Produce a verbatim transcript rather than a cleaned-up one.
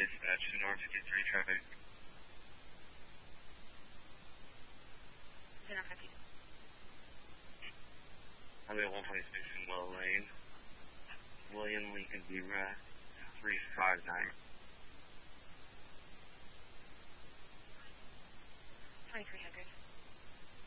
dispatch to North fifty-three traffic. Highway one twenty-six in Willow Lane. William Lincoln Zebra three five nine.